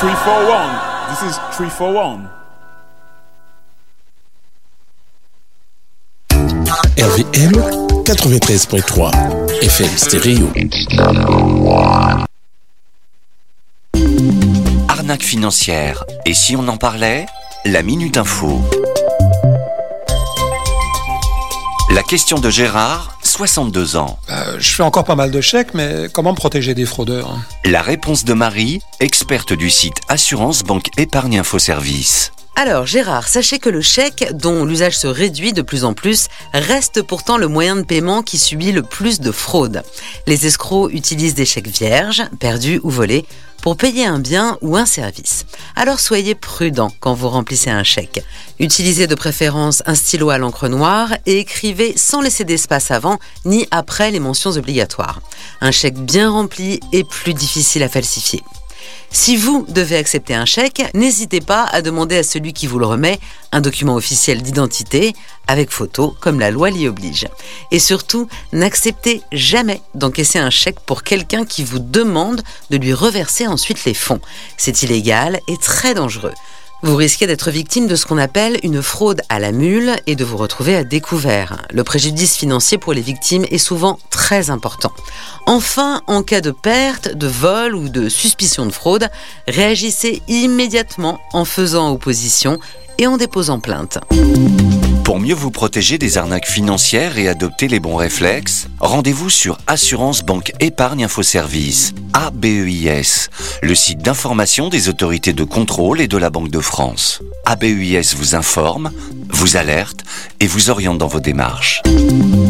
341. This is 341. RVM 93.3 FM stéréo. Arnaque financière. Et si on en parlait? La Minute Info. La question de Gérard, 62 ans. Je fais encore pas mal de chèques, mais comment me protéger des fraudeurs? La réponse de Marie, experte du site Assurance Banque Épargne Info Service. Alors Gérard, sachez que le chèque, dont l'usage se réduit de plus en plus, reste pourtant le moyen de paiement qui subit le plus de fraude. Les escrocs utilisent des chèques vierges, perdus ou volés, pour payer un bien ou un service. Alors soyez prudent quand vous remplissez un chèque. Utilisez de préférence un stylo à l'encre noire et écrivez sans laisser d'espace avant ni après les mentions obligatoires. Un chèque bien rempli est plus difficile à falsifier. Si vous devez accepter un chèque, n'hésitez pas à demander à celui qui vous le remet un document officiel d'identité avec photo, comme la loi l'y oblige. Et surtout, n'acceptez jamais d'encaisser un chèque pour quelqu'un qui vous demande de lui reverser ensuite les fonds. C'est illégal et très dangereux. Vous risquez d'être victime de ce qu'on appelle une fraude à la mule et de vous retrouver à découvert. Le préjudice financier pour les victimes est souvent très important. Enfin, en cas de perte, de vol ou de suspicion de fraude, réagissez immédiatement en faisant opposition et en déposant plainte. Pour mieux vous protéger des arnaques financières et adopter les bons réflexes, rendez-vous sur Assurance Banque Épargne Info Service, ABEIS, le site d'information des autorités de contrôle et de la Banque de France. ABEIS vous informe, vous alerte et vous oriente dans vos démarches.